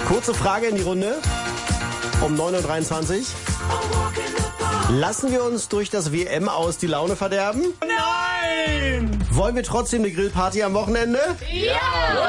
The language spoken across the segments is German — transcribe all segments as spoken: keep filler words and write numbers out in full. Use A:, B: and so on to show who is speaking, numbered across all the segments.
A: Kurze Frage in die Runde. Um neun Uhr dreiundzwanzig. Lassen wir uns durch das W M aus die Laune verderben?
B: Nein!
A: Wollen wir trotzdem eine Grillparty am Wochenende?
B: Ja!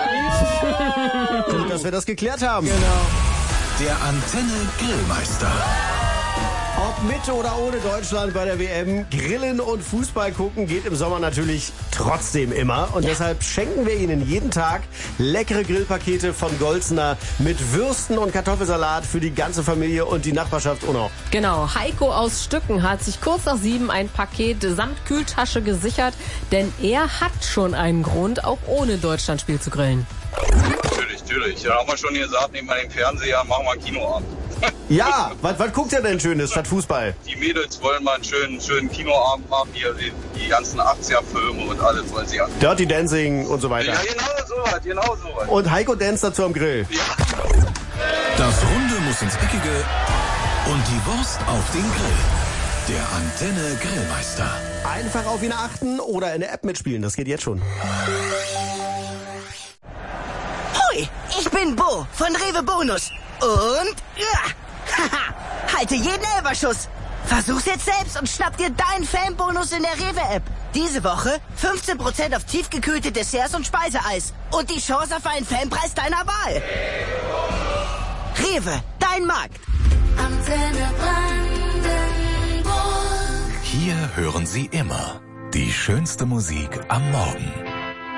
A: Gut, dass wir das geklärt haben.
B: Genau.
C: Der Antenne Grillmeister.
A: Ob mit oder ohne Deutschland bei der W M, Grillen und Fußball gucken geht im Sommer natürlich trotzdem immer. Und ja. deshalb schenken wir Ihnen jeden Tag leckere Grillpakete von Golzner mit Würsten und Kartoffelsalat für die ganze Familie und die Nachbarschaft auch noch.
D: Genau, Heiko aus Stücken hat sich kurz nach sieben ein Paket samt Kühltasche gesichert, denn er hat schon einen Grund, auch ohne Deutschlandspiel zu grillen.
E: Natürlich, natürlich. Ja, haben wir schon gesagt, nehmen wir den Fernseher, machen wir einen Kinoabend.
A: Ja, was, was guckt ihr denn Schönes statt Fußball?
E: Die Mädels wollen mal einen schönen, schönen Kinoabend machen, hier die, die ganzen achtziger-Filme und alles wollen sie an.
A: Dirty Dancing und so weiter.
E: Ja, genau so was, genau so was.
A: Und Heiko dance dazu am Grill.
E: Ja.
C: Das Runde muss ins Eckige und die Wurst auf den Grill. Der Antenne Grillmeister.
A: Einfach auf ihn achten oder in der App mitspielen, das geht jetzt schon.
F: Hoi, ich bin Bo von Rewe Bonus. Und ja, haha, halte jeden Elberschuss. Versuch's jetzt selbst und schnapp dir deinen Fanbonus in der Rewe-App. Diese Woche fünfzehn Prozent auf tiefgekühlte Desserts und Speiseeis. Und die Chance auf einen Fanpreis deiner Wahl. Rewe, dein Markt.
G: Antenne Brandenburg.
C: Hier hören Sie immer die schönste Musik am Morgen.